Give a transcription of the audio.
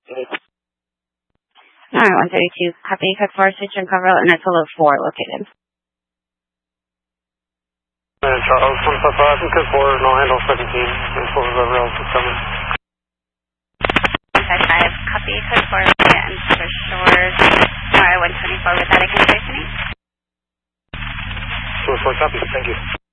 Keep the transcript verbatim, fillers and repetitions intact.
Alright, one thirty-two. Copy, code four, switch and cover, and it's a load four located. And Charles, one five five, and code four, no handle seventeen, and for whoever else is coming. one five five, copy, code four, and for shores, Alright, one twenty-four, with that I can trace any? Source four, copy, thank you.